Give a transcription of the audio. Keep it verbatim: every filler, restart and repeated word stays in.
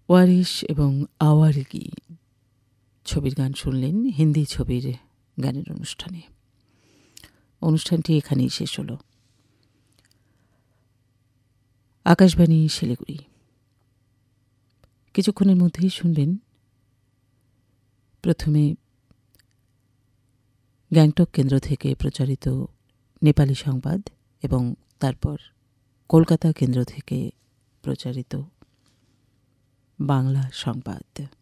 ওয়ারিশ এবং আওয়ারগি ছবির গান শুনলেন হিন্দি ছবির গানের অনুষ্ঠানে। অনুষ্ঠানটি এখানেই শেষ হলো। আকাশবাণী শিলিগুড়ি। কিছুক্ষণের মধ্যেই শুনবেন প্রথমে গ্যাংটক কেন্দ্র থেকে প্রচারিত নেপালি সংবাদ এবং তারপর কলকাতা কেন্দ্র থেকে প্রচারিত বাংলা সংবাদ।